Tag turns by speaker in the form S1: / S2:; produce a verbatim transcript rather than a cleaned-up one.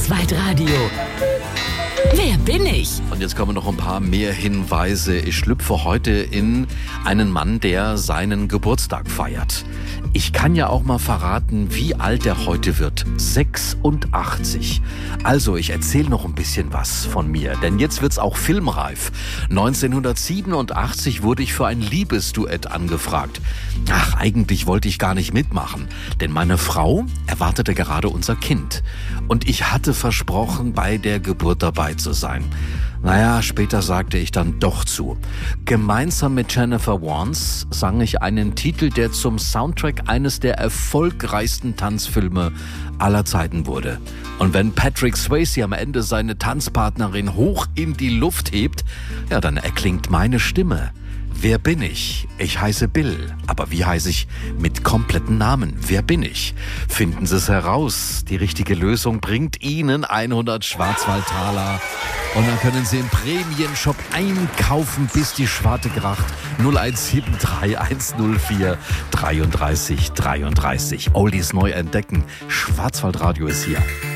S1: Schwarzwaldradio. Wer bin ich?
S2: Und jetzt kommen noch ein paar mehr Hinweise. Ich schlüpfe heute in einen Mann, der seinen Geburtstag feiert. Ich kann ja auch mal verraten, wie alt er heute wird. sechsundachtzig. Also, ich erzähle noch ein bisschen was von mir, denn jetzt wird's auch filmreif. neunzehnhundertsiebenundachtzig wurde ich für ein Liebesduett angefragt. Ach, eigentlich wollte ich gar nicht mitmachen, denn meine Frau erwartete gerade unser Kind. Und ich hatte versprochen, bei der Geburt dabei zu sein. Naja, später sagte ich dann doch zu. Gemeinsam mit Jennifer Warnes sang ich einen Titel, der zum Soundtrack eines der erfolgreichsten Tanzfilme aller Zeiten wurde. Und wenn Patrick Swayze am Ende seine Tanzpartnerin hoch in die Luft hebt, ja, dann erklingt meine Stimme. Wer bin ich? Ich heiße Bill. Aber wie heiße ich mit kompletten Namen? Wer bin ich? Finden Sie es heraus. Die richtige Lösung bringt Ihnen hundert Schwarzwaldtaler. Und dann können Sie im Prämienshop einkaufen, bis die Schwarte kracht. null eins sieben drei eins null vier drei drei drei drei. Oldies neu entdecken. Schwarzwaldradio ist hier.